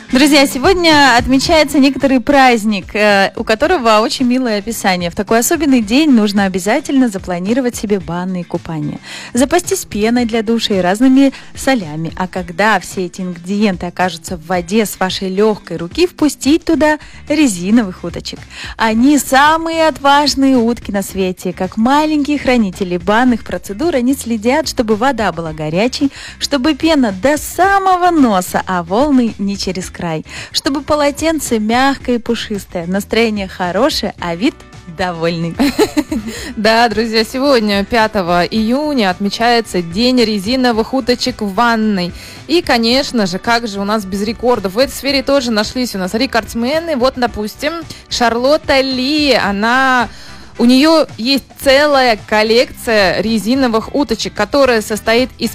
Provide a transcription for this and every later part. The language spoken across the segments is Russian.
Друзья, сегодня отмечается некоторый праздник, у которого очень милое описание. В такой особенный день нужно обязательно запланировать себе банные купания. Запастись пеной для душа и разными солями. А когда все эти ингредиенты окажутся в воде с вашей легкой руки, впустить туда резиновых уточек. Они самые отважные утки на свете. Как маленькие хранители банных процедур, они следят, чтобы вода была горячей, чтобы пена до самого носа, а волны не через край. Чтобы полотенце мягкое и пушистое, настроение хорошее, а вид довольный. Да, друзья, сегодня, 5 июня, отмечается День резиновых уточек в ванной. И, конечно же, как же у нас без рекордов? В этой сфере тоже нашлись у нас рекордсмены. Вот, допустим, Шарлотта Ли, у нее есть целая коллекция резиновых уточек, которая состоит из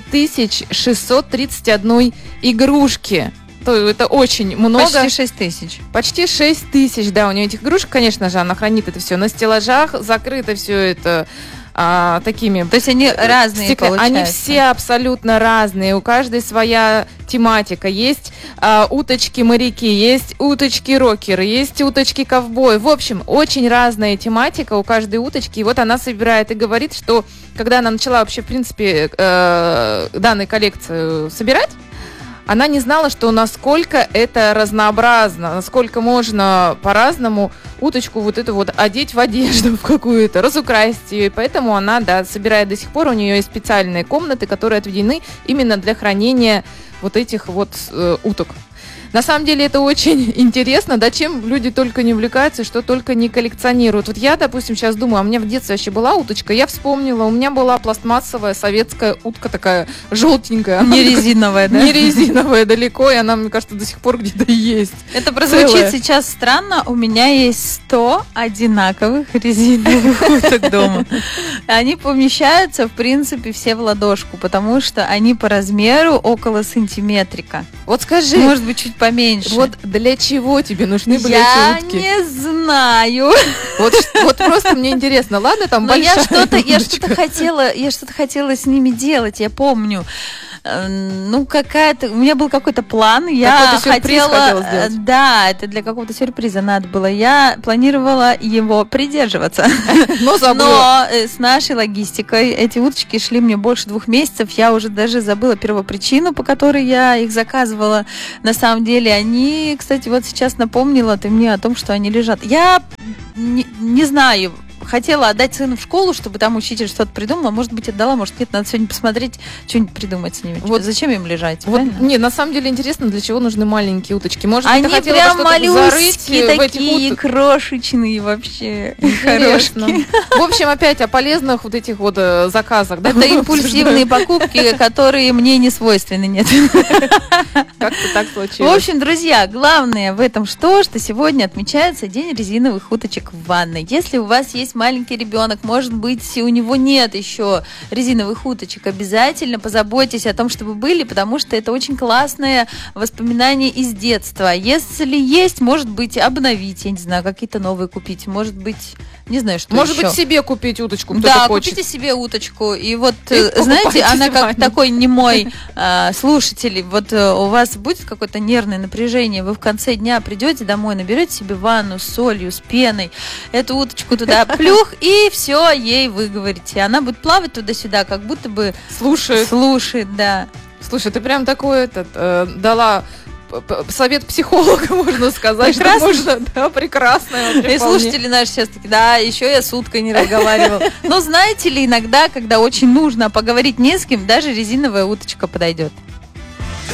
5631 игрушки. Это очень много. Почти 6 тысяч. Почти 6 тысяч, да, у нее этих игрушек, конечно же, она хранит это все на стеллажах, закрыто все это такими... То есть они разные, получается? Они все абсолютно разные, у каждой своя тематика. Есть уточки-моряки, есть уточки-рокеры, есть уточки-ковбои. В общем, очень разная тематика у каждой уточки. И вот она собирает и говорит, что когда она начала вообще, в принципе, данную коллекцию собирать, она не знала, что насколько это разнообразно, насколько можно по-разному уточку вот эту вот одеть в одежду в какую-то, разукрасить ее. И поэтому она, собирает до сих пор. У нее есть специальные комнаты, которые отведены именно для хранения вот этих вот уток. На самом деле это очень интересно, чем люди только не увлекаются, что только не коллекционируют. Вот я, допустим, сейчас думаю, у меня в детстве вообще была уточка, я вспомнила, у меня была пластмассовая советская утка такая желтенькая. Не резиновая, да? Не резиновая далеко, и она, мне кажется, до сих пор где-то есть. Это прозвучит сейчас странно, у меня есть 100 одинаковых резиновых уток дома. Они помещаются, в принципе, все в ладошку, потому что они по размеру около сантиметрика. Вот скажи. Может быть, чуть поменьше. Вот для чего тебе нужны были эти утки? Я не знаю. Вот просто мне интересно. Ладно, там большая уточка. Я что-то хотела с ними делать, я помню. У меня был какой-то план, я хотела сделать. Да, это для какого-то сюрприза надо было. Я планировала его придерживаться. Но с нашей логистикой эти уточки шли мне больше 2 месяцев. Я уже даже забыла первопричину, по которой я их заказывала. На самом деле они, кстати, вот сейчас напомнила ты мне о том, что они лежат. Я не знаю. Хотела отдать сыну в школу, чтобы там учитель что-то придумал. Может быть, отдала, может, нет. Надо сегодня посмотреть, что-нибудь придумать с ними. Вот зачем им лежать? Не, на самом деле интересно, для чего нужны маленькие уточки. Может, они ты хотела прям малюсенькие, такие крошечные вообще. Хорошие. В общем, опять о полезных вот этих вот заказах. Это импульсивные покупки, которые мне не свойственны, нет. Как-то так случилось. В общем, друзья, главное в этом что сегодня отмечается День резиновых уточек в ванной. Если у вас есть маленький ребенок, может быть, у него нет еще резиновых уточек, обязательно позаботьтесь о том, чтобы были, потому что это очень классное воспоминание из детства. Если есть, может быть, обновить, я не знаю, какие-то новые купить, может быть, не знаю, что может еще. Быть, себе купить уточку, кто-то да, хочет. купите себе уточку, и вот, знаете, она как такой немой слушатель, вот у вас будет какое-то нервное напряжение, вы в конце дня придете домой, наберете себе ванну с солью, с пеной, эту уточку туда плюх, и все ей выговорите. Она будет плавать туда-сюда, как будто бы слушает, да. Слушай, ты прям такой дала совет психолога, можно сказать. Прекрасно. Что можно, прекрасно. И слушатели наши сейчас такие, еще я с уткой не разговаривал. Но знаете ли, иногда, когда очень нужно поговорить не с кем, даже резиновая уточка подойдет.